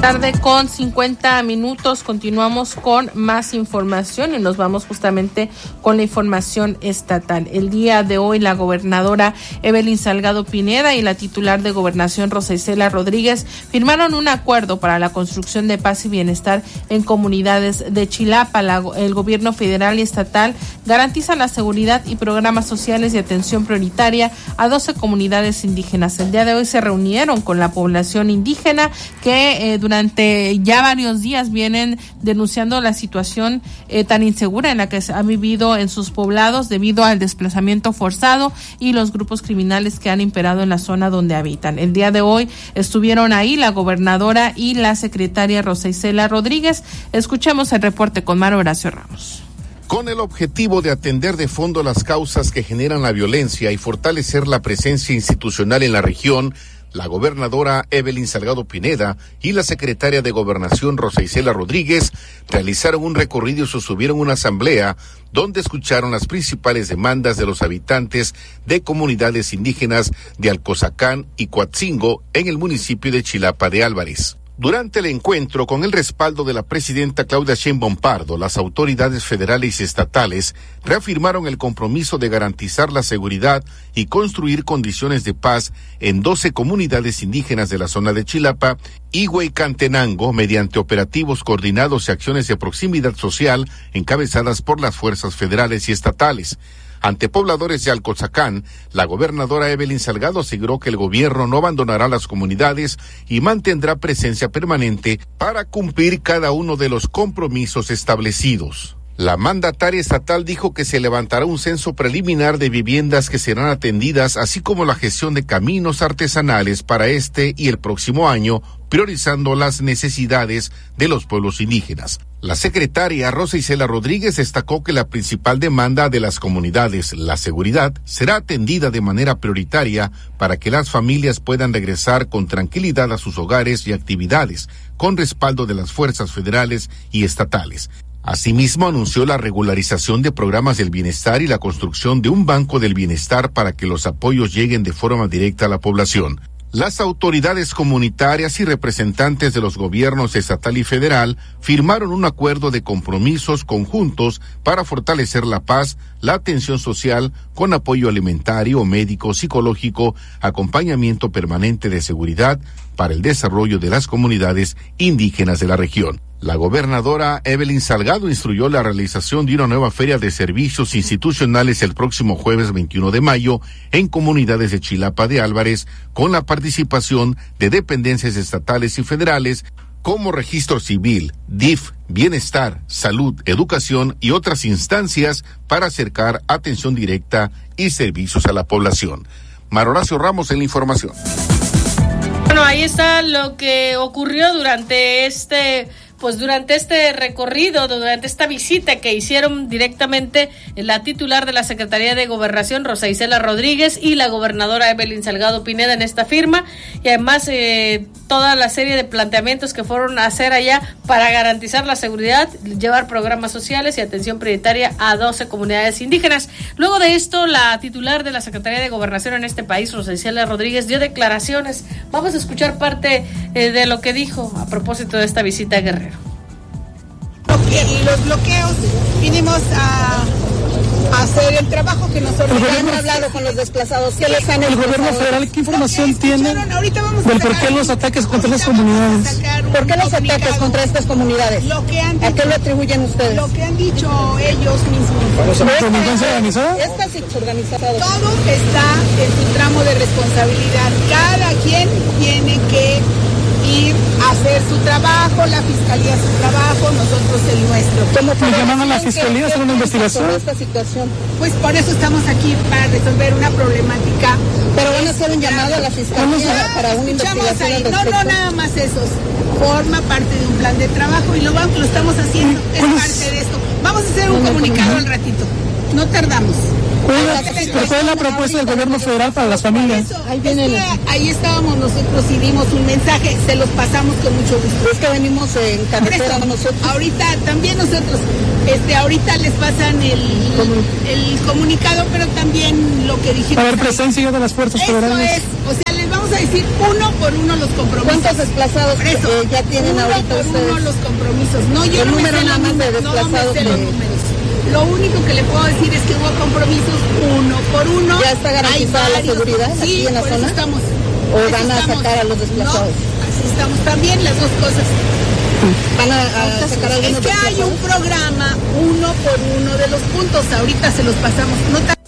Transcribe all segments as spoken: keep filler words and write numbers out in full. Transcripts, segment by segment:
Tarde con cincuenta minutos, continuamos con más información y nos vamos justamente con la información estatal. El día de hoy la gobernadora Evelyn Salgado Pineda y la titular de Gobernación Rosa Isela Rodríguez firmaron un acuerdo para la construcción de paz y bienestar en comunidades de Chilapa. La, el gobierno federal y estatal garantiza la seguridad y programas sociales de atención prioritaria a doce comunidades indígenas. El día de hoy se reunieron con la población indígena que eh, durante ya varios días vienen denunciando la situación eh, tan insegura en la que se ha vivido en sus poblados debido al desplazamiento forzado y los grupos criminales que han imperado en la zona donde habitan. El día de hoy estuvieron ahí la gobernadora y la secretaria Rosa Isela Rodríguez. Escuchemos el reporte con Mario Horacio Ramos. Con el objetivo de atender de fondo las causas que generan la violencia y fortalecer la presencia institucional en la región, la gobernadora Evelyn Salgado Pineda y la secretaria de Gobernación Rosa Isela Rodríguez realizaron un recorrido y sostuvieron una asamblea donde escucharon las principales demandas de los habitantes de comunidades indígenas de Alcozacán y Coatzingo en el municipio de Chilapa de Álvarez. Durante el encuentro, con el respaldo de la presidenta Claudia Sheinbaum Pardo, las autoridades federales y estatales reafirmaron el compromiso de garantizar la seguridad y construir condiciones de paz en doce comunidades indígenas de la zona de Chilapa, Higüey y Cantenango, mediante operativos coordinados y acciones de proximidad social encabezadas por las fuerzas federales y estatales. Ante pobladores de Alcozacán, la gobernadora Evelyn Salgado aseguró que el gobierno no abandonará las comunidades y mantendrá presencia permanente para cumplir cada uno de los compromisos establecidos. La mandataria estatal dijo que se levantará un censo preliminar de viviendas que serán atendidas, así como la gestión de caminos artesanales para este y el próximo año, priorizando las necesidades de los pueblos indígenas. La secretaria Rosa Isela Rodríguez destacó que la principal demanda de las comunidades, la seguridad, será atendida de manera prioritaria para que las familias puedan regresar con tranquilidad a sus hogares y actividades, con respaldo de las fuerzas federales y estatales. Asimismo, anunció la regularización de programas del bienestar y la construcción de un banco del bienestar para que los apoyos lleguen de forma directa a la población. Las autoridades comunitarias y representantes de los gobiernos estatal y federal firmaron un acuerdo de compromisos conjuntos para fortalecer la paz, la atención social con apoyo alimentario, médico, psicológico, acompañamiento permanente de seguridad para el desarrollo de las comunidades indígenas de la región. La gobernadora Evelyn Salgado instruyó la realización de una nueva feria de servicios institucionales el próximo jueves veintiuno de mayo en comunidades de Chilapa de Álvarez, con la participación de dependencias estatales y federales como Registro Civil, D I F, Bienestar, Salud, Educación y otras instancias para acercar atención directa y servicios a la población. Mar Horacio Ramos en la información. Bueno, ahí está lo que ocurrió durante este... Pues durante este recorrido, durante esta visita que hicieron directamente la titular de la Secretaría de Gobernación, Rosa Isela Rodríguez, y la gobernadora Evelyn Salgado Pineda en esta firma, y además eh, toda la serie de planteamientos que fueron a hacer allá para garantizar la seguridad, llevar programas sociales y atención prioritaria a doce comunidades indígenas. Luego de esto, la titular de la Secretaría de Gobernación en este país, Rosa Isela Rodríguez, dio declaraciones. Vamos a escuchar parte eh, de lo que dijo a propósito de esta visita a Guerrero. Los bloqueos, vinimos a, a hacer el trabajo que nosotros hemos hablado con los desplazados. ¿Qué les han el gobierno federal qué información tiene del por qué los ataques contra las comunidades? ¿Por qué los ataques contra estas comunidades? Lo que han dicho, ¿a qué lo atribuyen ustedes? Lo que han dicho ellos mismos. ¿Delincuencia organizada? Esta sí es organizada. Todo está en su tramo de responsabilidad. Cada quien tiene que ir a hacer su trabajo, la fiscalía su trabajo, nosotros el nuestro. ¿Cómo fue? ¿Llaman a la fiscalía a hacer una investigación? Sobre esta situación. Pues por eso estamos aquí, para resolver una problemática. Pero van a hacer un llamado a la fiscalía para una investigación al respecto. No, no, nada más eso. Forma parte de un plan de trabajo y lo, vamos, lo estamos haciendo, es parte de esto. Vamos a hacer un comunicado al ratito, no tardamos. ¿Cuál es la propuesta del gobierno federal para las familias? Ahí, viene es que ahí estábamos nosotros y dimos un mensaje, se los pasamos con mucho gusto. Es que venimos en carretera nosotros. Ahorita también nosotros, este, ahorita les pasan el, el comunicado, pero también lo que dijimos. A ver, presencia de las fuerzas Eso federales. Es, o sea, les vamos a decir uno por uno los compromisos. ¿Cuántos desplazados eh, ya tienen uno ahorita por ustedes? Uno los compromisos. No, yo el no número me sé nada más de desplazados. No me sé los números. Lo único que le puedo decir es que hubo compromisos uno por uno. ¿Ya está garantizada la seguridad sí, aquí en la por zona? Eso estamos. ¿O van a estamos. sacar a los desplazados? No, así estamos también, las dos cosas. ¿Van a, a sacar a algunos Es que hay un programa uno por uno de los puntos. Ahorita se los pasamos. No tan...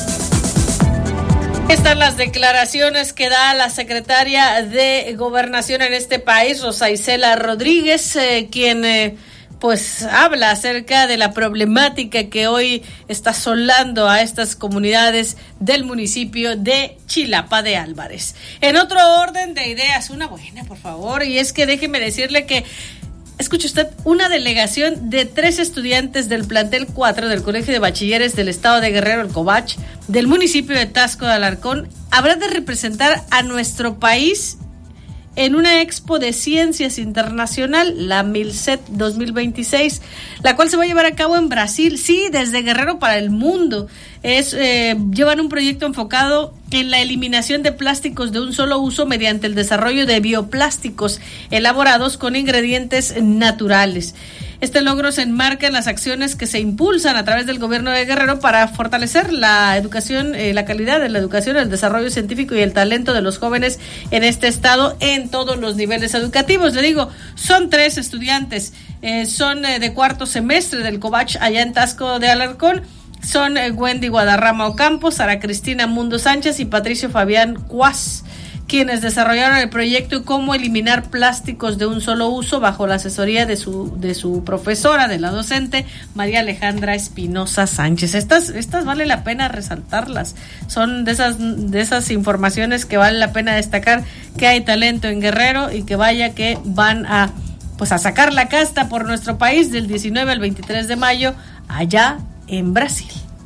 Están las declaraciones que da la secretaria de Gobernación en este país, Rosa Isela Rodríguez, eh, quien eh, pues habla acerca de la problemática que hoy está asolando a estas comunidades del municipio de Chilapa de Álvarez. En otro orden de ideas, una buena, por favor, y es que déjeme decirle que escuche usted, una delegación de tres estudiantes del plantel cuatro del Colegio de Bachilleres del Estado de Guerrero, el COBACH, del municipio de Taxco de Alarcón, habrá de representar a nuestro país en una expo de ciencias internacional, la MILCET dos mil veintiséis, la cual se va a llevar a cabo en Brasil, sí, desde Guerrero para el mundo. Es eh, llevan un proyecto enfocado en la eliminación de plásticos de un solo uso mediante el desarrollo de bioplásticos elaborados con ingredientes naturales. Este logro se enmarca en las acciones que se impulsan a través del gobierno de Guerrero para fortalecer la educación, eh, la calidad de la educación, el desarrollo científico y el talento de los jóvenes en este estado en todos los niveles educativos. Le digo, son tres estudiantes, eh, son eh, de cuarto semestre del COBACH allá en Taxco de Alarcón. Son eh, Wendy Guadarrama Ocampo, Sara Cristina Mundo Sánchez y Patricio Fabián Cuás, quienes desarrollaron el proyecto Cómo eliminar plásticos de un solo uso bajo la asesoría de su de su profesora, de la docente María Alejandra Espinosa Sánchez. Estas estas vale la pena resaltarlas. Son de esas de esas informaciones que vale la pena destacar, que hay talento en Guerrero y que vaya que van a pues a sacar la casta por nuestro país del diecinueve al veintitrés de mayo allá en Brasil.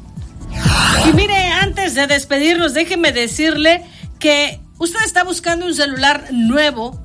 Y mire, antes de despedirnos, déjeme decirle que usted está buscando un celular nuevo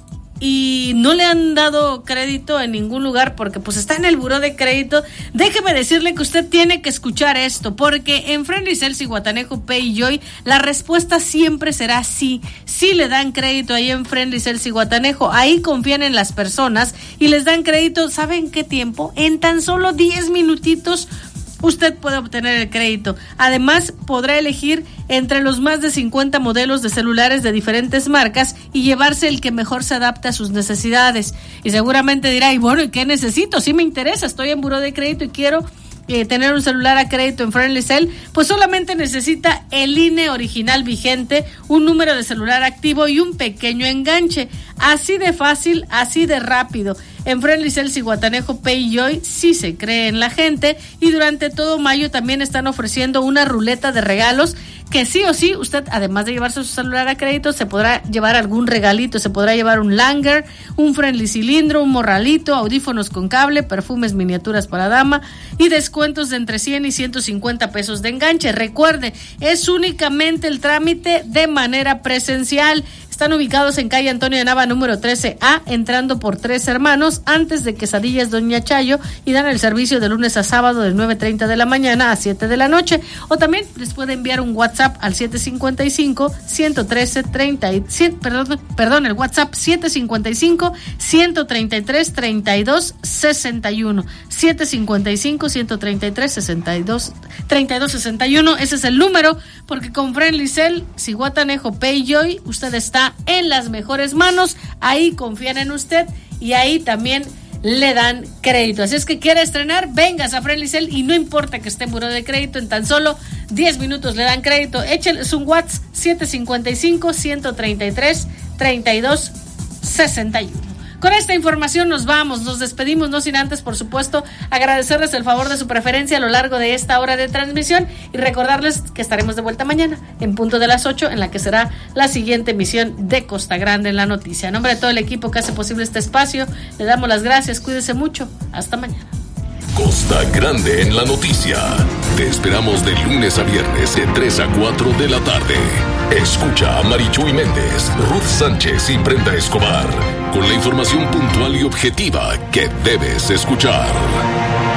y no le han dado crédito en ningún lugar porque pues está en el buró de crédito. Déjeme decirle que usted tiene que escuchar esto, porque en Friendly Cell Zihuatanejo Pay Joy la respuesta siempre será sí. Sí le dan crédito ahí en Friendly Cell Zihuatanejo, ahí confían en las personas y les dan crédito. ¿Saben qué tiempo? En tan solo diez minutitos usted puede obtener el crédito. Además, podrá elegir entre los más de cincuenta modelos de celulares de diferentes marcas y llevarse el que mejor se adapte a sus necesidades. Y seguramente dirá, y bueno, ¿y qué necesito? Sí me interesa, estoy en buró de crédito y quiero eh, tener un celular a crédito en Friendly Cell. Pues solamente necesita el I N E original vigente, un número de celular activo y un pequeño enganche. Así de fácil, así de rápido. En Friendly Cell Zihuatanejo Pay Joy sí se cree en la gente, y durante todo mayo también están ofreciendo una ruleta de regalos que sí o sí usted, además de llevarse su celular a crédito, se podrá llevar algún regalito. Se podrá llevar un Langer, un Friendly cilindro, un morralito, audífonos con cable, perfumes, miniaturas para dama y descuentos de entre cien y ciento cincuenta pesos de enganche. Recuerde, es únicamente el trámite de manera presencial. Están ubicados en calle Antonio de Nava número trece A, entrando por Tres Hermanos, antes de Quesadillas Doña Chayo, y dan el servicio de lunes a sábado de nueve treinta de la mañana a siete de la noche. O también les puede enviar un WhatsApp al siete cincuenta y cinco, ciento trece, treinta y siete, perdón, perdón, el WhatsApp siete cincuenta y cinco, ciento treinta y tres, treinta y dos, sesenta y uno. siete cincuenta y cinco, ciento treinta y tres, sesenta y dos, treinta y dos, sesenta y uno. Ese es el número, porque con Friendly Cell Zihuatanejo Pay Joy usted está en las mejores manos. Ahí confían en usted y ahí también le dan crédito. Así es que quiere estrenar, vengas a Friendly Cell y no importa que esté en buró de crédito, en tan solo diez minutos le dan crédito. Écheles un WhatsApp siete cincuenta y cinco, ciento treinta y tres, treinta y dos, sesenta y uno. Con esta información nos vamos, nos despedimos, no sin antes, por supuesto, agradecerles el favor de su preferencia a lo largo de esta hora de transmisión y recordarles que estaremos de vuelta mañana en punto de las ocho, en la que será la siguiente emisión de Costa Grande en la Noticia. En nombre de todo el equipo que hace posible este espacio, le damos las gracias, cuídese mucho, hasta mañana. Costa Grande en la Noticia. Te esperamos de lunes a viernes de tres a cuatro de la tarde. Escucha a Marichuy Méndez, Ruth Sánchez y Brenda Escobar con la información puntual y objetiva que debes escuchar.